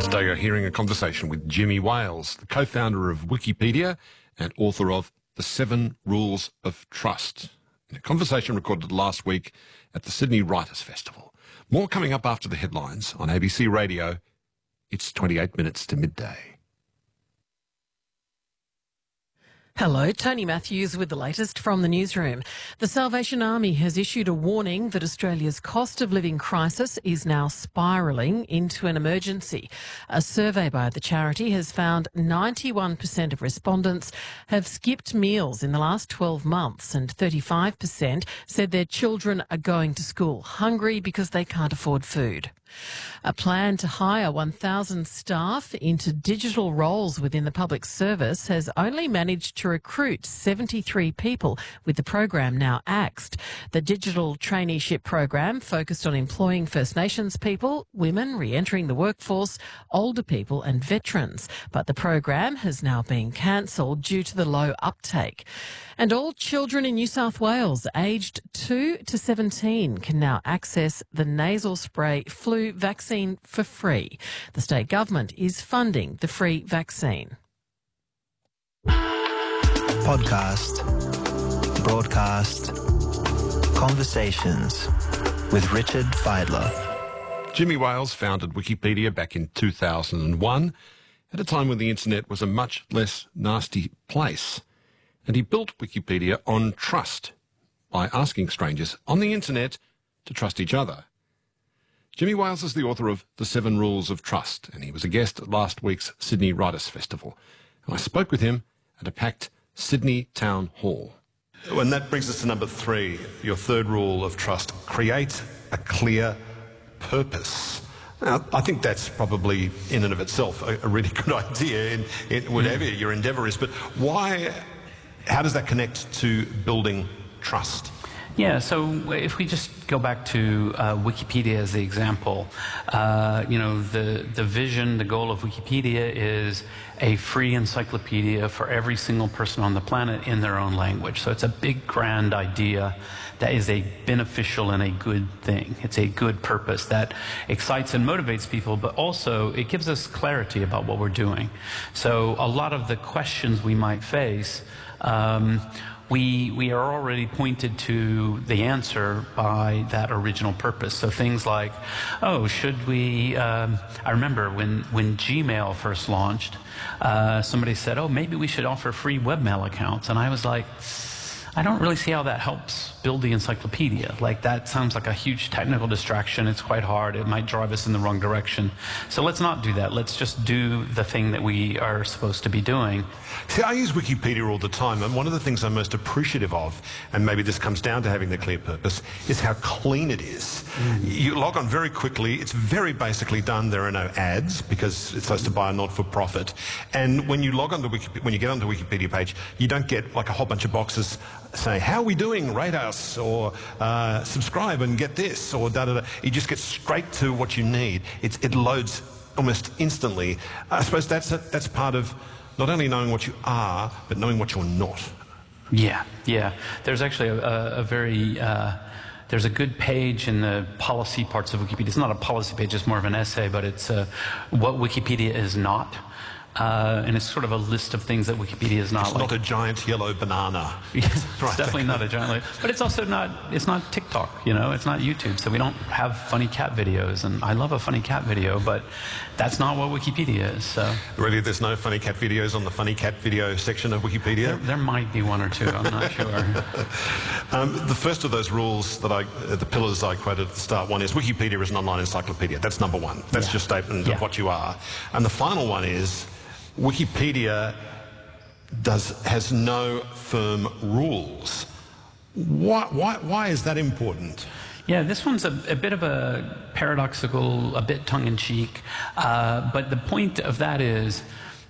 Today you're hearing a conversation with Jimmy Wales, the co-founder of Wikipedia and author of The 7 Rules of Trust. In a conversation recorded last week at the Sydney Writers' Festival. More coming up after the headlines on ABC Radio. It's 28 minutes to midday. Hello, Tony Matthews with the latest from the newsroom. The Salvation Army has issued a warning that Australia's cost of living crisis is now spiralling into an emergency. A survey by the charity has found 91% of respondents have skipped meals in the last 12 months and 35% said their children are going to school hungry because they can't afford food. A plan to hire 1,000 staff into digital roles within the public service has only managed to recruit 73 people, with the program now axed. The digital traineeship program focused on employing First Nations people, women re-entering the workforce, older people and veterans. But the program has now been cancelled due to the low uptake. And all children in New South Wales aged 2 to 17 can now access the nasal spray flu vaccine for free. The state government is funding the free vaccine. Podcast, broadcast, conversations with Richard Fidler. Jimmy Wales founded Wikipedia back in 2001 at a time when the internet was a much less nasty place. And he built Wikipedia on trust by asking strangers on the internet to trust each other. Jimmy Wales is the author of The 7 Rules of Trust, and he was a guest at last week's Sydney Writers' Festival. And I spoke with him at a packed Sydney Town Hall. And that brings us to number 3, your third rule of trust: create a clear purpose. Now, I think that's probably in and of itself a really good idea in whatever your endeavour is, but how does that connect to building trust? Yeah, so if we just go back to Wikipedia as the example, the vision, the goal of Wikipedia is a free encyclopedia for every single person on the planet in their own language. So it's a big, grand idea that is a beneficial and a good thing. It's a good purpose that excites and motivates people, but also it gives us clarity about what we're doing. So a lot of the questions we might face, we are already pointed to the answer by that original purpose. So things like, should we, I remember when Gmail first launched, somebody said, maybe we should offer free webmail accounts. And I was like, I don't really see how that helps build the encyclopedia. Like, that sounds like a huge technical distraction. It's quite hard. It might drive us in the wrong direction. So let's not do that. Let's just do the thing that we are supposed to be doing. See, I use Wikipedia all the time, and one of the things I'm most appreciative of, and maybe this comes down to having the clear purpose, is how clean it is. You log on very quickly. It's very basically done. There are no ads because it's supposed to buy a not-for-profit. And when you log on to when you get onto the Wikipedia page, you don't get like a whole bunch of boxes saying, how are we doing? Rate us, or subscribe and get this, or da-da-da. You just get straight to what you need. It loads almost instantly. I suppose that's part of not only knowing what you are, but knowing what you're not. Yeah. There's actually a very... there's a good page in the policy parts of Wikipedia. It's not a policy page, it's more of an essay, but it's what Wikipedia is not. And it's sort of a list of things that Wikipedia is not. It's not a giant yellow banana. It's definitely not a giant, but it's also not, it's not TikTok, it's not YouTube, so we don't have funny cat videos, and I love a funny cat video, but that's not what Wikipedia is, so. Really, there's no funny cat videos on the funny cat video section of Wikipedia? There might be one or two, I'm not sure. The first of those rules the pillars I quoted at the start, one is Wikipedia is an online encyclopedia. That's number one. That's your statement of what you are. And the final one is Wikipedia has no firm rules. Why is that important? Yeah, this one's a bit of a paradoxical, a bit tongue-in-cheek, but the point of that is